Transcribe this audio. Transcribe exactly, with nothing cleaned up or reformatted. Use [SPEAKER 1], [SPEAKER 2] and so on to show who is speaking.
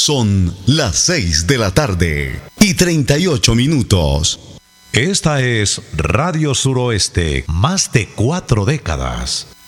[SPEAKER 1] Son las seis de la tarde y treinta y ocho minutos.
[SPEAKER 2] Esta es Radio Suroeste, más de cuatro décadas.